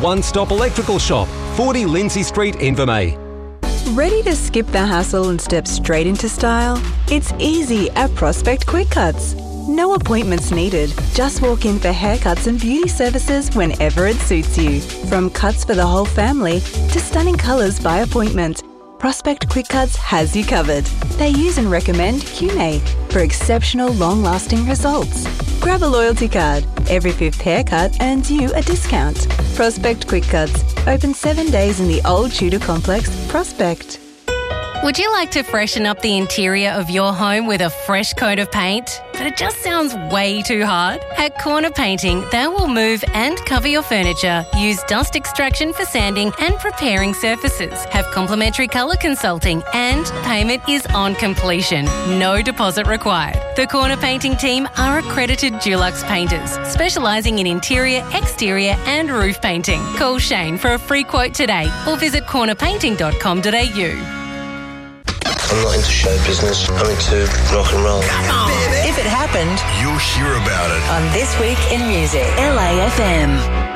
one-stop electrical shop, 40 Lindsay Street, Invermay. Ready to skip the hassle and step straight into style? It's easy at Prospect Quick Cuts. No appointments needed. Just walk in for haircuts and beauty services whenever it suits you. From cuts for the whole family to stunning colours by appointment, Prospect Quick Cuts has you covered. They use and recommend Cune for exceptional long-lasting results. Grab a loyalty card. Every 5th haircut earns you a discount. Prospect Quick Cuts. Open 7 days in the Old Tudor Complex, Prospect. Would you like to freshen up the interior of your home with a fresh coat of paint? But it just sounds way too hard? At Corner Painting, they will move and cover your furniture, use dust extraction for sanding and preparing surfaces, have complimentary colour consulting, and payment is on completion. No deposit required. The Corner Painting team are accredited Dulux painters, specialising in interior, exterior and roof painting. Call Shane for a free quote today or visit cornerpainting.com.au. I'm not into show business. I'm into rock and roll. If it happened, you'll hear about it on This Week in Music, LAFM.